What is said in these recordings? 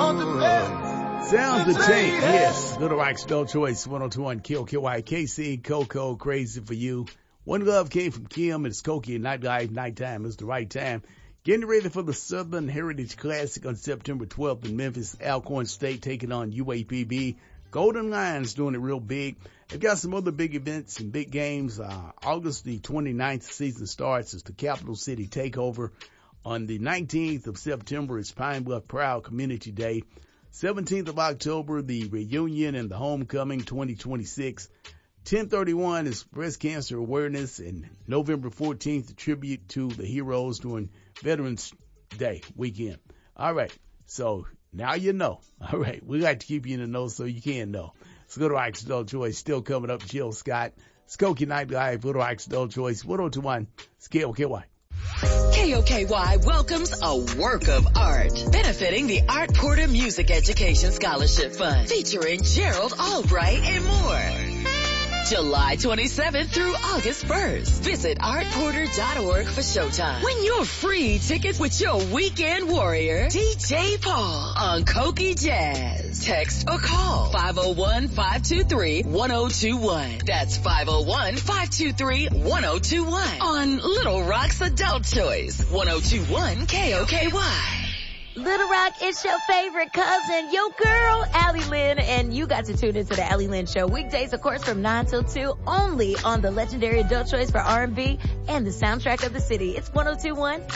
Sounds of Change, yes. Little Rock's No Choice, 102.1 KOKY, KC, Coco, Crazy for You. One Love came from Kim. It's Cokie and Nightlife. Nighttime is the right time. Getting ready for the Southern Heritage Classic on September 12th in Memphis. Alcorn State taking on UAPB. Golden Lions doing it real big. They've got some other big events and big games. August the 29th season starts. It's the Capital City Takeover. On the 19th of September, it's Pine Bluff Proud Community Day. 17th of October, the reunion and the homecoming 2026. 1031 is Breast Cancer Awareness, and November 14th, a tribute to the heroes during Veterans Day weekend. All right, so now you know. All right, we like to keep you in the know so you can know. It's Little Rock's Adult Choice, still coming up. Jill Scott, Skokie Night Live, Little Rock's Adult Choice, 102.1, KOKY. KOKY welcomes a work of art benefiting the Art Porter Music Education Scholarship Fund, featuring Gerald Albright and more. July 27th through August 1st. Visit artporter.org for showtime. Win your free tickets with your weekend warrior, DJ Paul, on Cokie Jazz. Text or call 501-523-1021. That's 501-523-1021 on Little Rock's Adult Choice, 102.1 KOKY. Little Rock, it's your favorite cousin, your girl, Allie Lynn, and you got to tune into the Allie Lynn Show weekdays, of course, from 9 till 2, only on the legendary Adult Choice for R&B and the soundtrack of the city. It's 102.1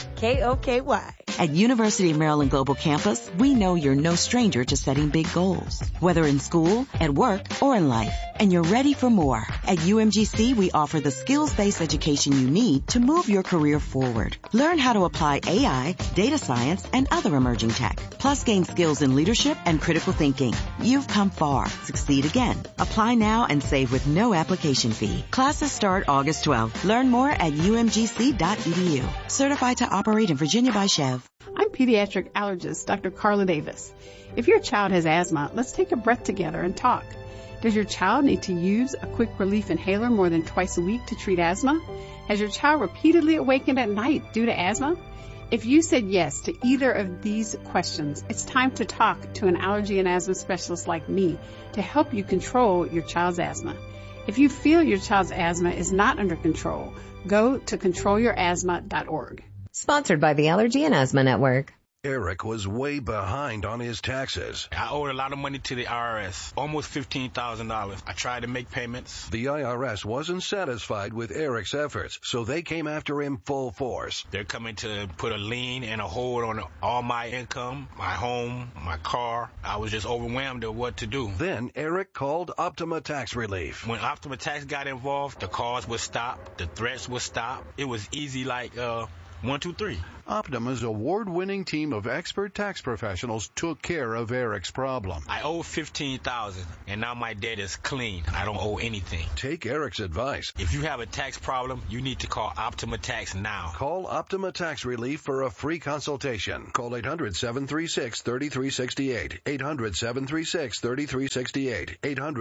KOKY. At University of Maryland Global Campus, we know you're no stranger to setting big goals, whether in school, at work, or in life, and you're ready for more. At UMGC, we offer the skills-based education you need to move your career forward. Learn how to apply AI, data science, and other emerging tech, plus gain skills in leadership and critical thinking. You've come far. Succeed again. Apply now and save with no application fee. Classes start August 12th. Learn more at umgc.edu. Certified to operate in Virginia by Chev. I'm pediatric allergist Dr. Carla Davis. If your child has asthma, let's take a breath together and talk. Does your child need to use a quick relief inhaler more than twice a week to treat asthma? Has your child repeatedly awakened at night due to asthma? If you said yes to either of these questions, it's time to talk to an allergy and asthma specialist like me to help you control your child's asthma. If you feel your child's asthma is not under control, go to controlyourasthma.org. Sponsored by the Allergy and Asthma Network. Eric was way behind on his taxes. I owed a lot of money to the IRS, almost $15,000. I tried to make payments. The IRS wasn't satisfied with Eric's efforts, so they came after him full force. They're coming to put a lien and a hold on all my income, my home, my car. I was just overwhelmed at what to do. Then Eric called Optima Tax Relief. When Optima Tax got involved, the calls would stop, the threats would stop. It was easy like 1, 2, 3. Optima's award-winning team of expert tax professionals took care of Eric's problem. I owe $15,000, and now my debt is clean. I don't owe anything. Take Eric's advice. If you have a tax problem, you need to call Optima Tax now. Call Optima Tax Relief for a free consultation. Call 800-736-3368. 800-736-3368.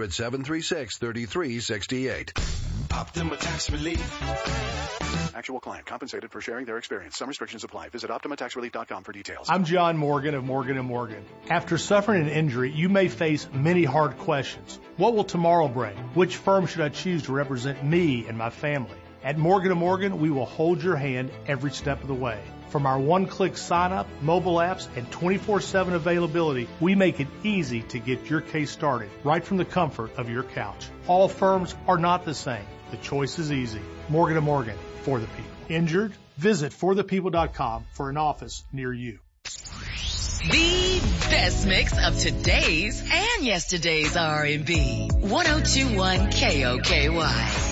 800-736-3368. Optima Tax Relief. Actual client compensated for sharing their experience. Some restrictions apply. Visit OptimaTaxRelief.com for details. I'm John Morgan of Morgan & Morgan. After suffering an injury, you may face many hard questions. What will tomorrow bring? Which firm should I choose to represent me and my family? At Morgan & Morgan, we will hold your hand every step of the way. From our one-click sign-up, mobile apps, and 24/7 availability, we make it easy to get your case started right from the comfort of your couch. All firms are not the same. The choice is easy. Morgan & Morgan, for the people. Injured? Visit forthepeople.com for an office near you. The best mix of today's and yesterday's R&B. 102.1 KOKY.